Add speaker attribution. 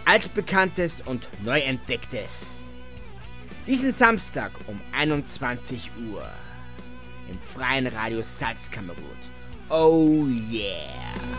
Speaker 1: Altbekanntes und Neuentdecktes. Diesen Samstag um 21 Uhr im freien Radio Salzkammergut. Oh yeah!